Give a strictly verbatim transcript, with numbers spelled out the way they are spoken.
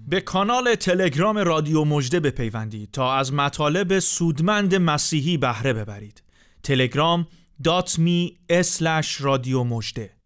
به کانال تلگرام رادیو مژده بپیوندید تا از مطالب سودمند مسیحی بهره ببرید. تلگرام دات می اسلش رادیو مژده